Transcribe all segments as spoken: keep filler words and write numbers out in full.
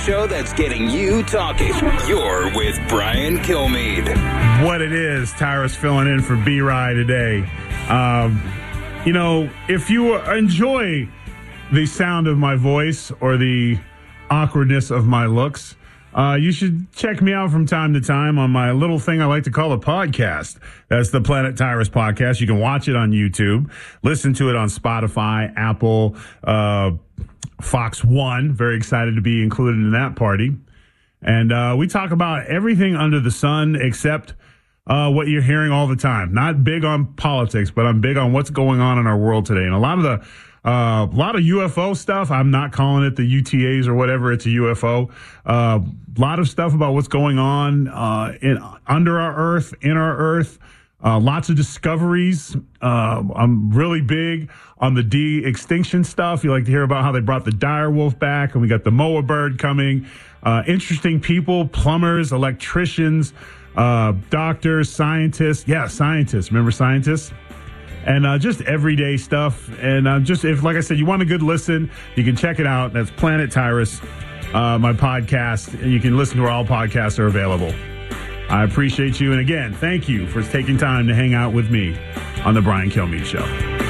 Show that's getting you talking. You're with Brian Kilmeade. What it is, Tyrus filling in for B-Rye today. Um, you know, if you enjoy the sound of my voice or the awkwardness of my looks, uh, you should check me out from time to time on my little thing I like to call a podcast. That's the Planet Tyrus podcast. You can watch it on YouTube, listen to it on Spotify, Apple, uh, Fox One. Very excited to be included in that party. And uh, we talk about everything under the sun except uh, what you're hearing all the time. Not big on politics, but I'm big on what's going on in our world today. And a lot of the uh, a lot of U F O stuff, I'm not calling it the U T As or whatever. It's a U F O. A uh, lot of stuff about what's going on uh, in under our Earth, in our Earth. Uh, lots of discoveries. Uh, I'm really big on the de-extinction stuff. You like to hear about how they brought the dire wolf back, and we got the moa bird coming. Uh, interesting people, plumbers, electricians, uh, doctors, scientists. Yeah, scientists. Remember scientists? And uh, just everyday stuff. And uh, just if, like I said, you want a good listen, you can check it out. That's Planet Tyrus, uh, my podcast. And you can listen to where all podcasts are available. I appreciate you. And again, thank you for taking time to hang out with me on the Brian Kilmeade Show.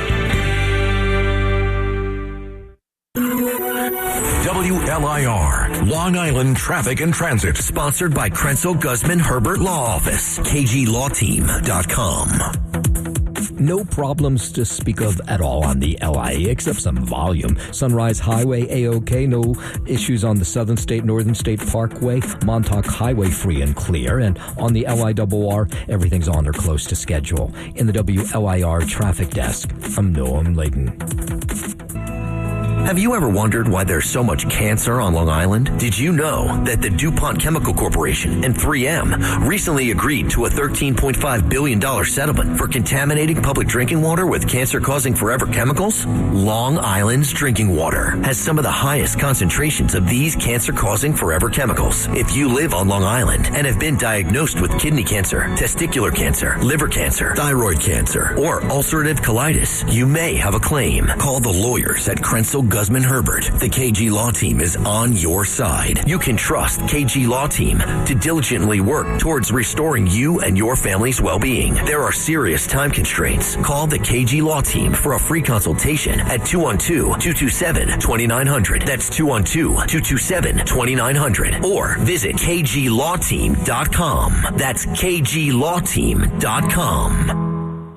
W L I R, Long Island Traffic and Transit, sponsored by Krenzel Guzman Herbert Law Office, K G law team dot com. No problems to speak of at all on the L I E except some volume. Sunrise Highway A-OK, no issues on the Southern State, Northern State Parkway, Montauk Highway free and clear, and on the L I R R, everything's on or close to schedule. In the W L I R traffic desk, I'm Noam Layden. Have you ever wondered why there's so much cancer on Long Island? Did you know that the DuPont Chemical Corporation and three M recently agreed to a thirteen point five billion dollars settlement for contaminating public drinking water with cancer-causing forever chemicals? Long Island's drinking water has some of the highest concentrations of these cancer-causing forever chemicals. If you live on Long Island and have been diagnosed with kidney cancer, testicular cancer, liver cancer, thyroid cancer, or ulcerative colitis, you may have a claim. Call the lawyers at Krenzel Guzman Herbert. The K G Law Team is on your side. You can trust K G Law Team to diligently work towards restoring you and your family's well-being. There are serious time constraints. Call the K G Law Team for a free consultation at two one two, two two seven, two nine zero zero. That's two one two, two two seven, two nine zero zero. Or visit K G law team dot com. That's K G law team dot com.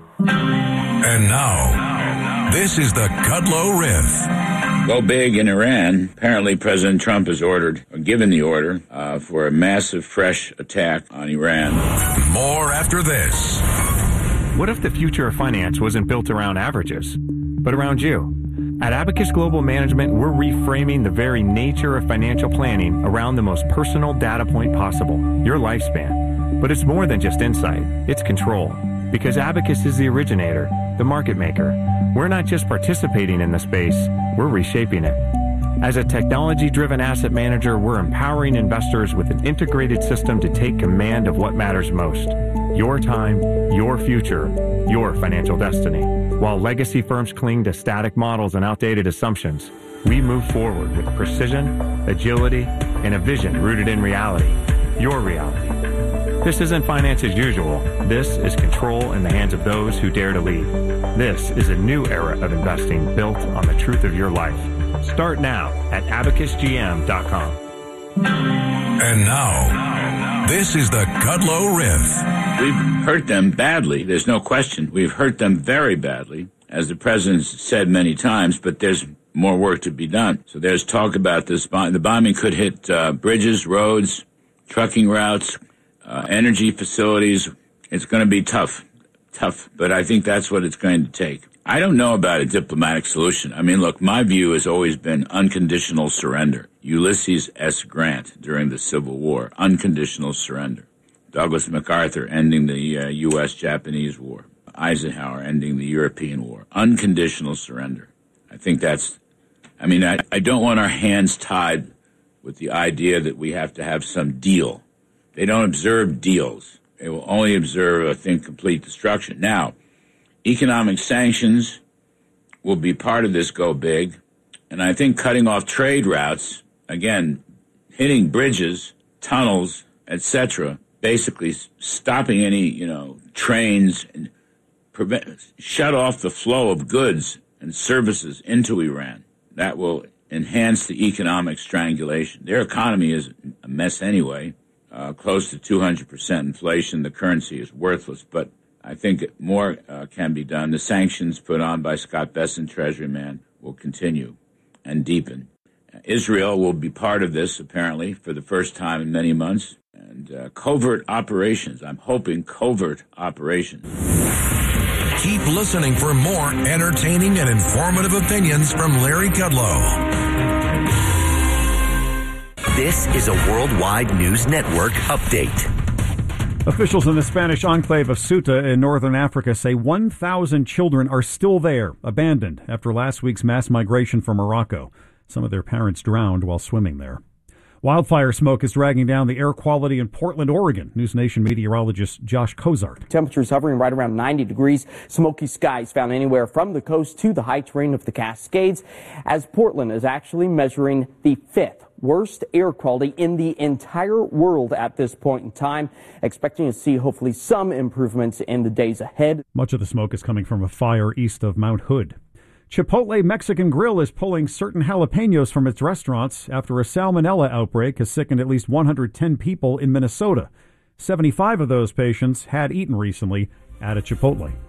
And now, this is the Kudlow Riff. Go big in Iran. Apparently, President Trump has ordered, or given the order, uh, for a massive fresh attack on Iran. More after this. What if the future of finance wasn't built around averages, but around you? At Abacus Global Management, we're reframing the very nature of financial planning around the most personal data point possible, your lifespan. But it's more than just insight, it's control. Because Abacus is the originator, the market maker. We're not just participating in the space, we're reshaping it. As a technology-driven asset manager, we're empowering investors with an integrated system to take command of what matters most. Your time, your future, your financial destiny. While legacy firms cling to static models and outdated assumptions, we move forward with precision, agility, and a vision rooted in reality. Your reality. This isn't finance as usual. This is control in the hands of those who dare to lead. This is a new era of investing built on the truth of your life. Start now at abacus g m dot com. And now, this is the Kudlow Riff. We've hurt them badly. There's no question. We've hurt them very badly, as the president said many times, but there's more work to be done. So there's talk about this. The bombing could hit uh, bridges, roads, trucking routes, Uh, energy facilities. It's going to be tough, tough, but I think that's what it's going to take. I don't know about a diplomatic solution. I mean, look, my view has always been unconditional surrender. Ulysses S. Grant during the Civil War, unconditional surrender. Douglas MacArthur ending the uh, U S Japanese War. Eisenhower ending the European War. Unconditional surrender. I think that's, I mean, I, I don't want our hands tied with the idea that we have to have some deal. They don't observe deals. They will only observe, I think, complete destruction. Now, economic sanctions will be part of this go big. And I think cutting off trade routes, again, hitting bridges, tunnels, et cetera, basically stopping any, you know, trains and prevent, shut off the flow of goods and services into Iran. That will enhance the economic strangulation. Their economy is a mess anyway, uh, close to two hundred percent inflation. The currency is worthless, but I think more uh, can be done. The sanctions put on by Scott Bessent, Treasury man, will continue and deepen. Israel will be part of this, apparently, for the first time in many months. And uh, covert operations. I'm hoping covert operations. Keep listening for more entertaining and informative opinions from Larry Kudlow. This is a Worldwide News Network update. Officials in the Spanish enclave of Ceuta in northern Africa say one thousand children are still there, abandoned, after last week's mass migration from Morocco. Some of their parents drowned while swimming there. Wildfire smoke is dragging down the air quality in Portland, Oregon. News Nation meteorologist Josh Kozart. Temperatures hovering right around ninety degrees. Smoky skies found anywhere from the coast to the high terrain of the Cascades, as Portland is actually measuring the fifth worst air quality in the entire world at this point in time. Expecting to see hopefully some improvements in the days ahead. Much of the smoke is coming from a fire east of Mount Hood. Chipotle Mexican Grill is pulling certain jalapenos from its restaurants after a salmonella outbreak has sickened at least one hundred ten people in Minnesota. seventy-five of those patients had eaten recently at a Chipotle.